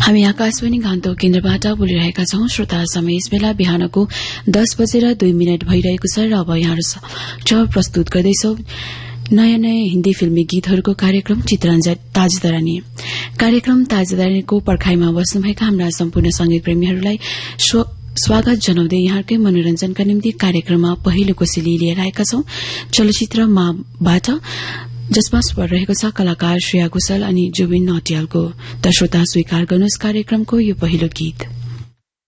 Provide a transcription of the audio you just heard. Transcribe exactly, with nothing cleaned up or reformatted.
हामी आकाशवाणी गान्तोक केन्द्रबाट बोलिरहेका छौं। श्रोता समय यस बेला बिहानको दस बजेर दुई मिनट भइरहेको छ र अब यहाँहरू प्रस्तुत गर्दैछौ नयाँ नयाँ हिन्दी फिल्मी गीतहरूको कार्यक्रम चित्राञ्जन ताजतरानी। कार्यक्रम ताजतरानीको पर्खाईमा बस्नुभएका हाम्रा सम्पूर्ण संगीत प्रेमीहरूलाई स्वागत जनाउँदै यहाँकै मनोरञ्जनका निम्ति कार्यक्रममा पहिलो कोसेली लिएर आएका छौं चलचित्र माबाट, जसमा स्वर रहेको छ कलाकार श्रेया घोषाल अनि जुबिन नौटियालको। त श्रोता स्वीकार गर्नुहोस् कार्यक्रमको यो पहिलो गीत।